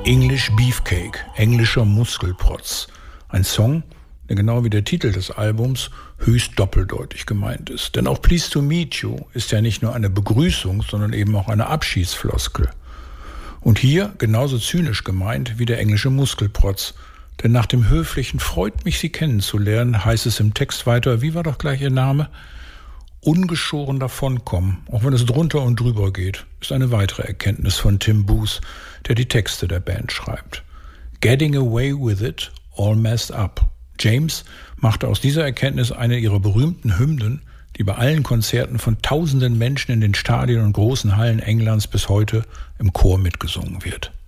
English Beefcake, englischer Muskelprotz. Ein Song, der genau wie der Titel des Albums höchst doppeldeutig gemeint ist. Denn auch Pleased to Meet You ist ja nicht nur eine Begrüßung, sondern eben auch eine Abschiedsfloskel. Und hier genauso zynisch gemeint wie der englische Muskelprotz. Denn nach dem höflichen "Freut mich, Sie kennenzulernen" heißt es im Text weiter, wie war doch gleich Ihr Name? Ungeschoren davonkommen, auch wenn es drunter und drüber geht, ist eine weitere Erkenntnis von Tim Booth, der die Texte der Band schreibt. Getting away with it, all messed up. James machte aus dieser Erkenntnis eine ihrer berühmten Hymnen, die bei allen Konzerten von tausenden Menschen in den Stadien und großen Hallen Englands bis heute im Chor mitgesungen wird.